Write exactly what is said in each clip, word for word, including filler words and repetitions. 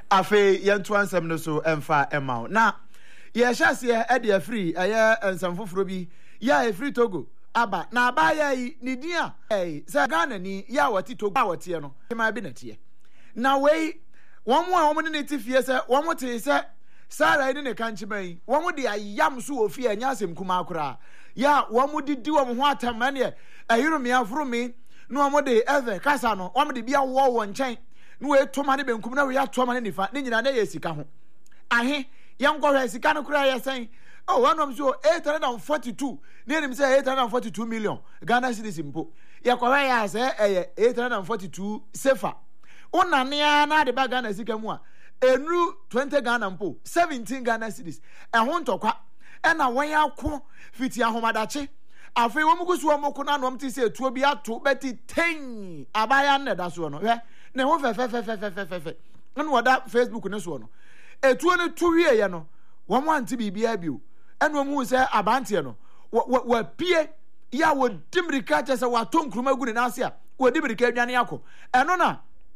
afe yentu ansem no so emfa ema na ye hyase e de free eye ensam foforo bi ya e free Togo aba na aba ya yi ne din a eh se Ghana ni ya wati Togo a wati no ma bi na tie na wei won mo a won ne tifie se won mo te se Sara ide ne kanche ban won mo de ayam so ofi anya asem kuma akura ya won mo didi won ho atama ne ayiro me afro me no won mo de eve kasa no won mo de bia wo wo nchen no we to ma ne benkum na we ya to ma ne nifa ne nyina na ye sika ho ahe yan go hwe sika no kura ye sen oh one of so eight hundred forty-two ne nim say eight hundred forty-two million Ghana cedis mpo ye ko hwe ya say eh eight hundred forty-two sefa una ne na de ba Ghana sika mu a enru twenty Ghana mpo seventeen Ghana cedis ehon tokwa e na won ya ko fiti ahomadache afi wo mukusu wo muku na no mti se etuo bi ato beti ten abaya na da so no hwe ne ho fe fe fe fe fe fe fe no wada Facebook ne so no etuo ne tu wie ye no wo mo anti bibia bio eno mu se abante no wa pie ya wo dimrika che se wa tonkruma gu ne na ase a wo dimrika adwane akọ eno na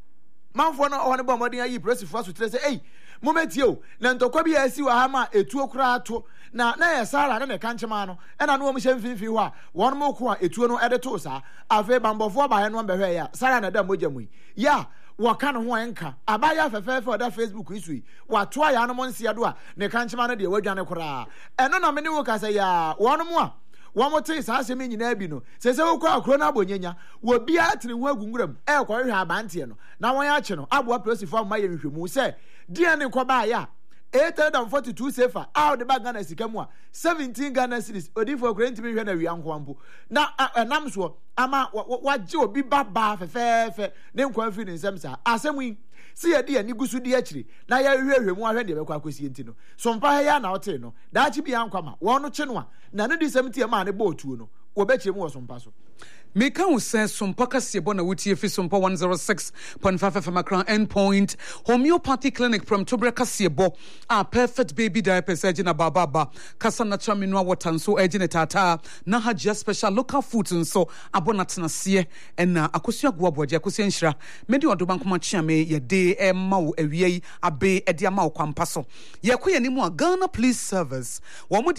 manfo no ho ne bo modin ayi pressifo aso tere se ei momenti o na ntokwa bi asi wa ha ma etuo kura ato na na ya Sara na ne kanchema no ena no mo hye mfimfi ho a won mo ko a etuo no ede to sa afi bambofo ba he no behwe ya Sara na da mojamu ya waka no ho enka abaya fefefe oda Facebook isui wato ya no mo nsia do a ne kanchema no de wadwane kura eno na me ne wo ka se ya won mo a won mo te sa asem nyina bi no se se wo kwa akro na abonyenya wo bia tene ho agunguram e kwa hwe abante no na won ya che no abo prosifo ma ye hwehwemu se dia ne kwa ba ya eight hundred forty-two sefa out the bag Ghana sika mu a seventeen Ghana cedis odifo kwenti mi hwe na wi ankwampo na enam so ama waje obi baba fefefe ne nkwa fi ne nsem sa asemu si ye de ani gusu de akire na ya hwehwe mu ahwe de be kwa akosi enti no so mpa ya na ote no da chi bi ankwama wo no che no a na ne di seventy ma ne bo otuo no wo be che mu wo so mpa so Meka use sumpa kasiebo na wutie fi sumpa one oh six point five F M Accra Endpoint Homeopathy Clinic from Tobra kasiebo a perfect baby diapers ejina bababa kasa natural mineral water nso ejina tata na hajia special local foods nso abona tenase na akosua goaboje akosia nhira medi odoba nkoma chia me ye de e ma wo awie abe e de ama wo kwampa so ye koye ni mu a Ghana Police Service wo